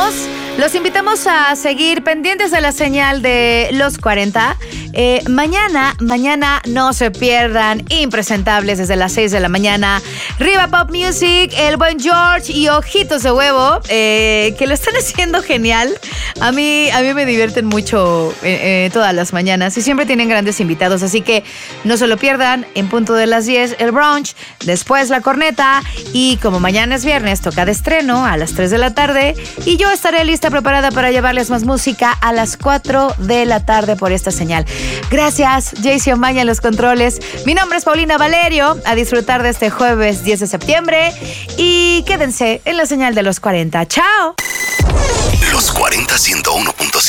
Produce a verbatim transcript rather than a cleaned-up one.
invitamos, los invitamos a seguir pendientes de la señal de los cuarenta. Eh, mañana, mañana no se pierdan Impresentables desde las seis de la mañana. Riva Pop Music, el buen George y Ojitos de Huevo, eh, que lo están haciendo genial. A mí, a mí me divierten mucho eh, eh, todas las mañanas y siempre tienen grandes invitados, así que no se lo pierdan. En punto de las diez el brunch, después la corneta y como mañana es viernes, toca de estreno a las tres de la tarde y yo estaré lista, preparada para llevarles más música a las cuatro de la tarde por esta señal. Gracias, Jaycee Omaña en los controles. Mi nombre es Paulina Valerio. A disfrutar de este jueves diez de septiembre y quédense en la señal de los cuarenta. ¡Chao! Los cuarenta ciento uno punto siete